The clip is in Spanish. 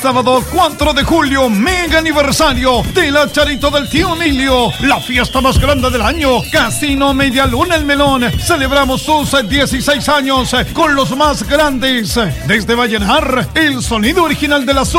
Sábado 4 de julio, mega aniversario de la Charito del Tío Emilio, la fiesta más grande del año. Casino Media Luna El Melón. Celebramos sus 16 años con los más grandes. Desde Vallenar, el sonido original de la